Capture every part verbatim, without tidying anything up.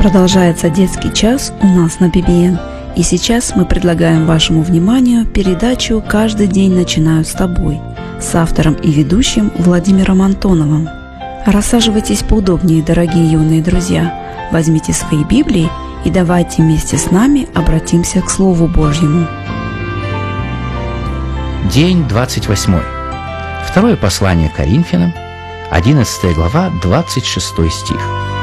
Продолжается детский час у нас на би би эн. И сейчас мы предлагаем вашему вниманию передачу «Каждый день начинаю с тобой» с автором и ведущим Владимиром Антоновым. Рассаживайтесь поудобнее, дорогие юные друзья. Возьмите свои Библии и давайте вместе с нами обратимся к Слову Божьему. День двадцать восьмой. Второе послание Коринфянам, одиннадцатая глава, двадцать шестой стих.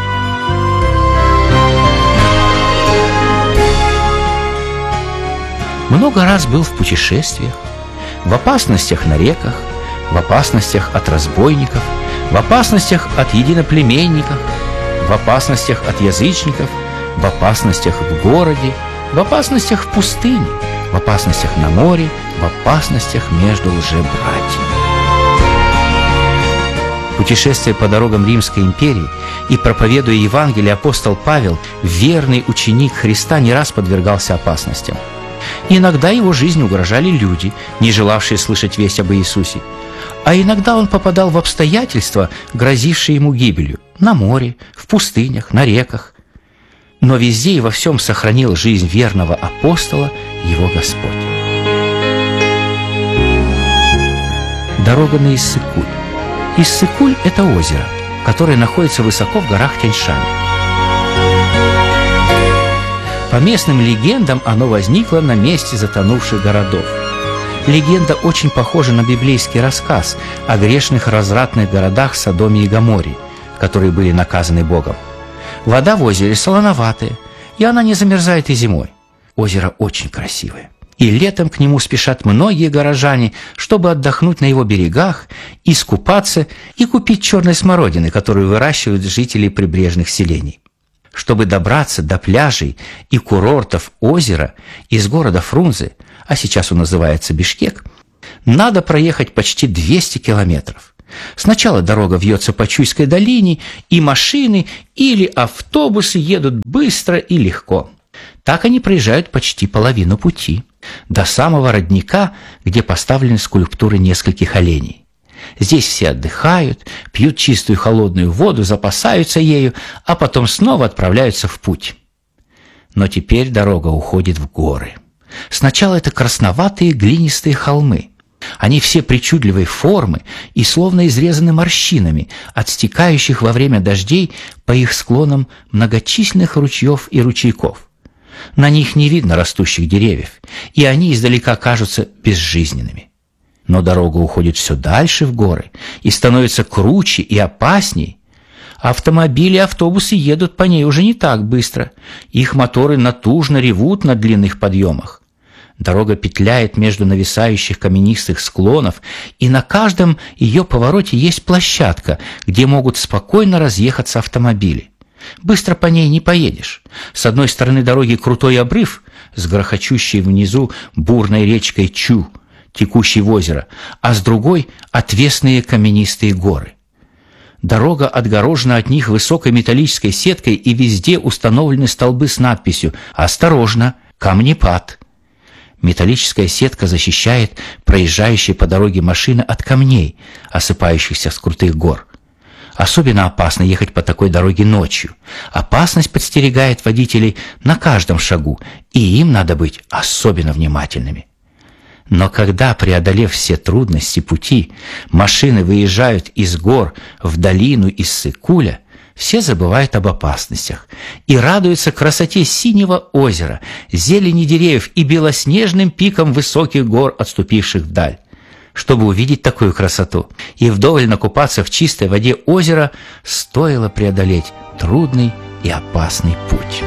Много раз был в путешествиях, в опасностях на реках, в опасностях от разбойников, в опасностях от единоплеменников, в опасностях от язычников, в опасностях в городе, в опасностях в пустыне, в опасностях на море, в опасностях между лжебратьями. Путешествуя по дорогам Римской империи и проповедуя Евангелие, апостол Павел, верный ученик Христа, не раз подвергался опасностям. Иногда его жизни угрожали люди, не желавшие слышать весть об Иисусе. А иногда он попадал в обстоятельства, грозившие ему гибелью, на море, в пустынях, на реках. Но везде и во всем сохранил жизнь верного апостола его Господь. Дорога на Иссык-Куль. Иссык-Куль – это озеро, которое находится высоко в горах Тянь-Шань. По местным легендам оно возникло на месте затонувших городов. Легенда очень похожа на библейский рассказ о грешных развратных городах Содоме и Гоморе, которые были наказаны Богом. Вода в озере солоноватая, и она не замерзает и зимой. Озеро очень красивое. И летом к нему спешат многие горожане, чтобы отдохнуть на его берегах, искупаться и купить черной смородины, которую выращивают жители прибрежных селений. Чтобы добраться до пляжей и курортов озера из города Фрунзе, а сейчас он называется Бишкек, надо проехать почти двести километров. Сначала дорога вьется по Чуйской долине, и машины или автобусы едут быстро и легко. Так они проезжают почти половину пути, до самого родника, где поставлены скульптуры нескольких оленей. Здесь все отдыхают, пьют чистую холодную воду, запасаются ею, а потом снова отправляются в путь. Но теперь дорога уходит в горы. Сначала это красноватые глинистые холмы. Они все причудливой формы и словно изрезаны морщинами от стекающих во время дождей по их склонам многочисленных ручьев и ручейков. На них не видно растущих деревьев, и они издалека кажутся безжизненными. Но дорога уходит все дальше в горы и становится круче и опасней. Автомобили и автобусы едут по ней уже не так быстро. Их моторы натужно ревут на длинных подъемах. Дорога петляет между нависающих каменистых склонов, и на каждом ее повороте есть площадка, где могут спокойно разъехаться автомобили. Быстро по ней не поедешь. С одной стороны дороги крутой обрыв с грохочущей внизу бурной речкой Чу, текущей в озеро, а с другой – отвесные каменистые горы. Дорога отгорожена от них высокой металлической сеткой, и везде установлены столбы с надписью «Осторожно! Камнепад!». Металлическая сетка защищает проезжающие по дороге машины от камней, осыпающихся с крутых гор. Особенно опасно ехать по такой дороге ночью. Опасность подстерегает водителей на каждом шагу, и им надо быть особенно внимательными. Но когда, преодолев все трудности пути, машины выезжают из гор в долину Иссык-Куля, все забывают об опасностях и радуются красоте синего озера, зелени деревьев и белоснежным пикам высоких гор, отступивших вдаль. Чтобы увидеть такую красоту и вдоволь накупаться в чистой воде озера, стоило преодолеть трудный и опасный путь.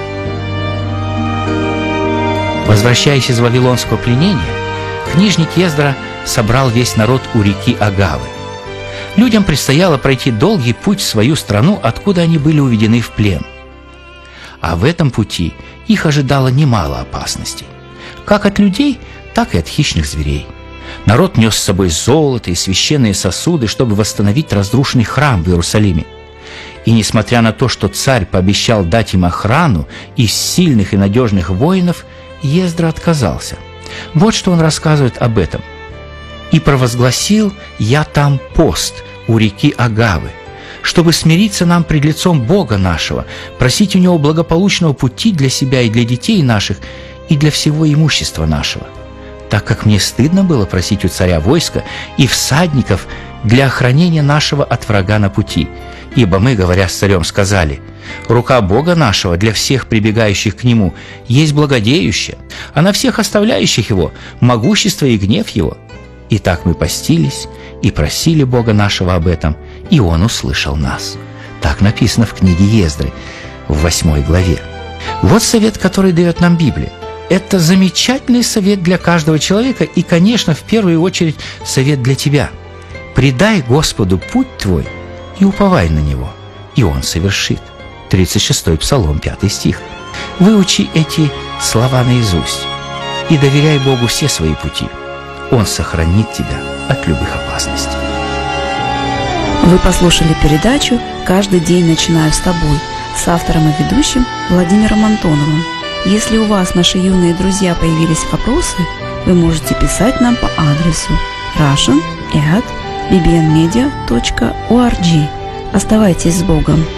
Возвращаясь из вавилонского пленения, книжник Ездра собрал весь народ у реки Агавы. Людям предстояло пройти долгий путь в свою страну, откуда они были уведены в плен. А в этом пути их ожидало немало опасностей, как от людей, так и от хищных зверей. Народ нес с собой золото и священные сосуды, чтобы восстановить разрушенный храм в Иерусалиме. И несмотря на то, что царь пообещал дать им охрану из сильных и надежных воинов, Ездра отказался. Вот что он рассказывает об этом. «И провозгласил я там пост у реки Агавы, чтобы смириться нам пред лицом Бога нашего, просить у Него благополучного пути для себя и для детей наших, и для всего имущества нашего. Так как мне стыдно было просить у царя войска и всадников для охранения нашего от врага на пути. Ибо мы, говоря с царем, сказали: рука Бога нашего для всех прибегающих к Нему есть благодеющая, а на всех оставляющих Его могущество и гнев Его. И так мы постились и просили Бога нашего об этом, и Он услышал нас». Так написано в книге Ездры, в восьмой главе. Вот совет, который дает нам Библия. Это замечательный совет для каждого человека и, конечно, в первую очередь совет для тебя. «Предай Господу путь твой и уповай на Него, и Он совершит». тридцать шестой Псалом, пятый стих. Выучи эти слова наизусть и доверяй Богу все свои пути. Он сохранит тебя от любых опасностей. Вы послушали передачу «Каждый день начинаю с тобой» с автором и ведущим Владимиром Антоновым. Если у вас, наши юные друзья, появились вопросы, вы можете писать нам по адресу russian at b b n media dot org. Оставайтесь с Богом!